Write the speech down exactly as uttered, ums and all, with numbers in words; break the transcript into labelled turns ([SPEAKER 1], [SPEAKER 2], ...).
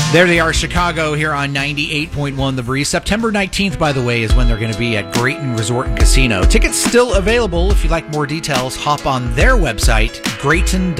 [SPEAKER 1] There they are, Chicago, here on ninety-eight point one The Breeze. September nineteenth, by the way, is when they're going to be at Grayton Resort and Casino. Tickets still available. If you'd like more details, hop on their website, grayton dot com.